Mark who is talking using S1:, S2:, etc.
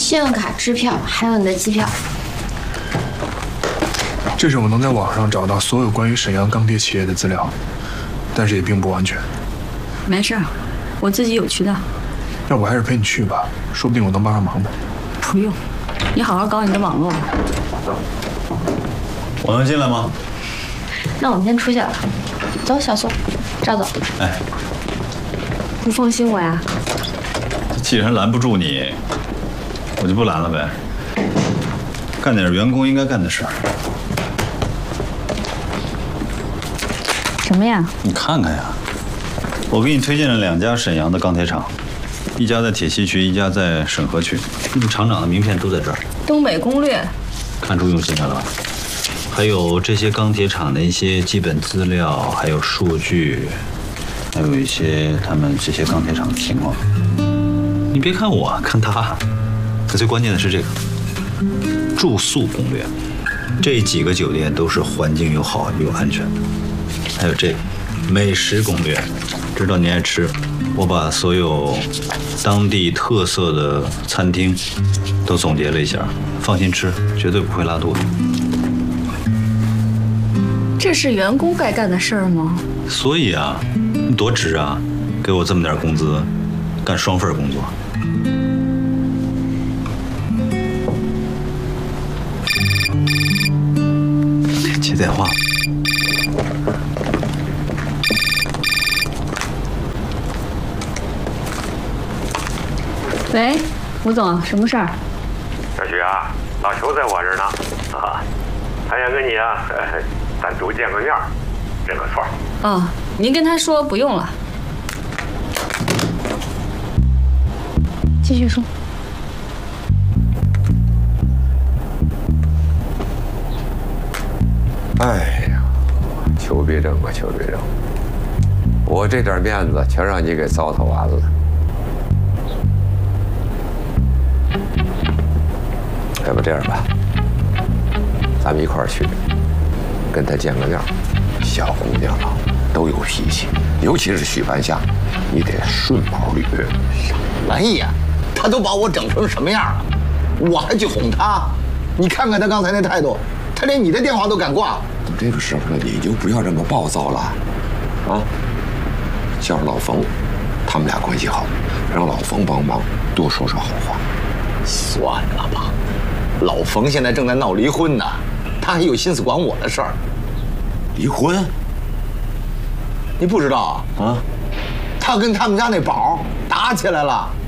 S1: 信用卡、支票，还有你的机票。
S2: 这是我能在网上找到所有关于沈阳钢铁企业的资料，但是也并不完全。
S3: 没事，我自己有渠道。
S2: 要不还是陪你去吧，说不定我能帮上忙呢。
S3: 不用，你好好搞你的网络吧。
S4: 我能进来吗？
S1: 那我们先出去了。走，小苏，赵总。
S4: 哎，
S1: 不放心我呀？
S4: 既然拦不住你，我就不拦了呗。干点员工应该干的事儿。
S3: 什么呀？
S4: 你看看呀，我给你推荐了2家沈阳的钢铁厂，一家在铁西区，一家在沈河区。厂长的名片都在这儿。
S3: 东北攻略，
S4: 看出用心来了吧？还有这些钢铁厂的一些基本资料，还有数据，还有一些他们这些钢铁厂的情况。你别看我，看他。可最关键的是这个住宿攻略，这几个酒店都是环境又好又安全。还有这个美食攻略，知道你爱吃，我把所有当地特色的餐厅都总结了一下，放心吃，绝对不会拉肚子。
S3: 这是员工该干的事儿吗？
S4: 所以啊，你多值啊，给我这么点工资，干双份工作。接电话。
S3: 喂，吴总，什么事儿？
S5: 小徐啊，老邱在我这儿呢，还想跟你啊，单独见个面，认个错。
S3: 哦，您跟他说不用了。
S1: 继续说。
S6: 哎呀，邱别正啊，邱别正，我这点面子全让你给糟蹋完了。要不这样吧，咱们一块儿去，跟他见个面。小姑娘啊，都有脾气，尤其是许半夏，你得顺毛捋。
S7: 哎呀，他都把我整成什么样了，我还去哄他？你看看他刚才那态度，他连你的电话都敢挂。
S6: 都这个时候了，你就不要这么暴躁了，啊！叫上老冯，他们俩关系好，让老冯帮忙多说说好话。
S7: 算了吧，老冯现在正在闹离婚呢，他还有心思管我的事儿。
S6: 离婚？
S7: 你不知道啊？他跟他们家那宝打起来了。